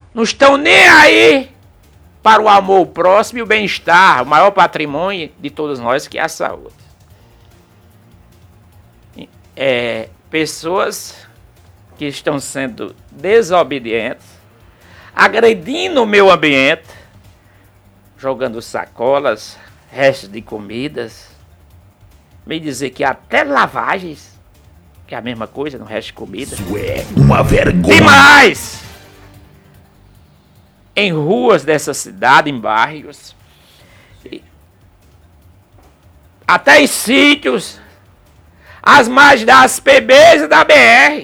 não estão nem aí para o amor próximo e o bem-estar, o maior patrimônio de todos nós, que é a saúde. Pessoas que estão sendo desobedientes, agredindo o meio ambiente, jogando sacolas, restos de comidas, me dizer que até lavagens, que é a mesma coisa, no resto de comida. Isso é uma vergonha. Demais! Em ruas dessa cidade, em bairros, até em sítios, as margens das PBs e da BR.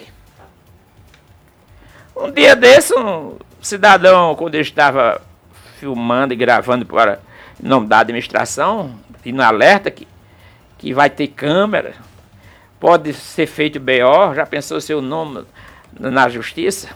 Um dia desse, um cidadão, quando eu estava filmando e gravando para em nome da administração, e no alerta que vai ter câmera, pode ser feito BO, já pensou seu nome na justiça?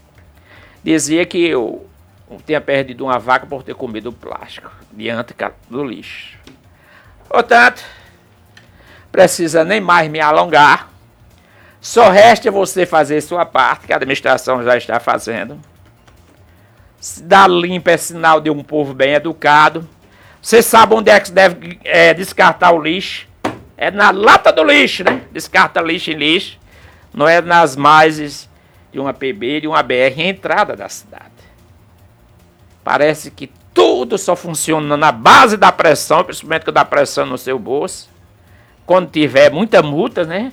Dizia que eu tinha perdido uma vaca por ter comido plástico diante do lixo. Portanto, precisa nem mais me alongar. Só resta você fazer sua parte, que a administração já está fazendo. Cidade limpa é sinal de um povo bem educado. Você sabe onde é que se deve descartar o lixo? É na lata do lixo, né? Descarta lixo em lixo. Não é nas margens de uma PB, de uma BR, em entrada da cidade. Parece que tudo só funciona na base da pressão, principalmente quando dá pressão no seu bolso. Quando tiver muita multa, né?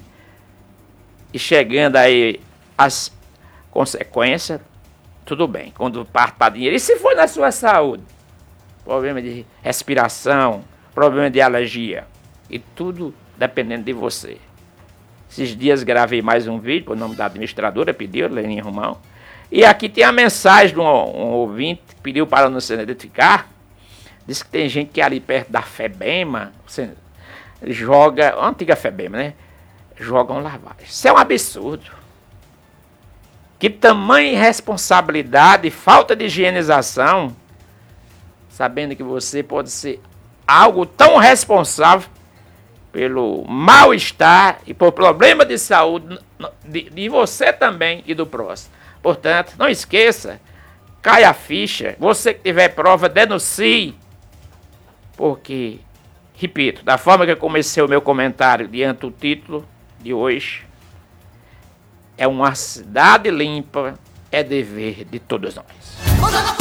E chegando aí as consequências, tudo bem. Quando parte para dinheiro. E se for na sua saúde? Problema de respiração, problema de alergia. E tudo dependendo de você. Esses dias gravei mais um vídeo, por nome da administradora, pediu, Leninha Romão. E aqui tem a mensagem de um ouvinte que pediu para não se identificar. Diz que tem gente que ali perto da FEBEMA joga, a antiga FEBEMA, né? Jogam lavagem. Isso é um absurdo. Que tamanha irresponsabilidade, falta de higienização, sabendo que você pode ser algo tão responsável pelo mal-estar e por problema de saúde de você também e do próximo. Portanto, não esqueça, caia a ficha, você que tiver prova, denuncie, porque, repito, da forma que eu comecei o meu comentário diante do título de hoje, é uma cidade limpa, é dever de todos nós.